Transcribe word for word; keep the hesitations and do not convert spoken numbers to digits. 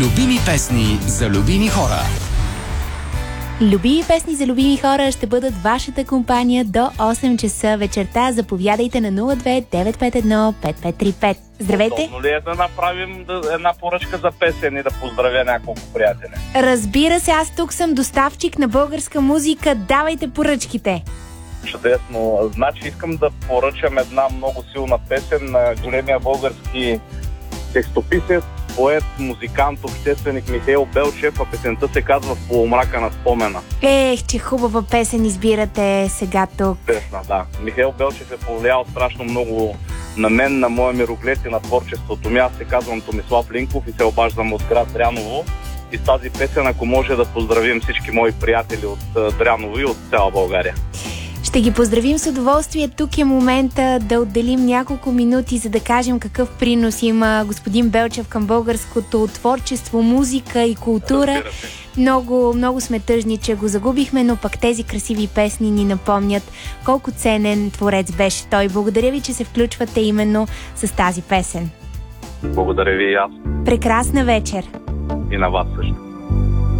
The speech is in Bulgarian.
Любими песни за любими хора. Любими песни за любими хора ще бъдат вашата компания до осем часа вечерта. Заповядайте на нула две девет пет едно пет пет три пет. Здравейте! Удобно ли е да направим една поръчка за песен и да поздравя няколко приятели? Разбира се, аз тук съм доставчик на българска музика. Давайте поръчките! Чудесно. Значи искам да поръчам една много силна песен на големия български текстописец, поет, музикант, общественик Михаил Белчев, а песента се казва "В полумрака на спомена". Ех, че хубава песен избирате сега тук. Песна, да. Михаил Белчев е повлиял страшно много на мен, на моя мироглед и на творчеството ми. Аз се казвам Томислав Линков и се обаждам от град Дряново. И с тази песен, ако може да поздравим всички мои приятели от Дряново и от цяла България. Ще ги поздравим с удоволствие. Тук е момента да отделим няколко минути, за да кажем какъв принос има господин Белчев към българското творчество, музика и култура. Много, много сме тъжни, че го загубихме, но пък тези красиви песни ни напомнят колко ценен творец беше той. Благодаря ви, че се включвате именно с тази песен. Благодаря ви и аз. Прекрасна вечер! И на вас също.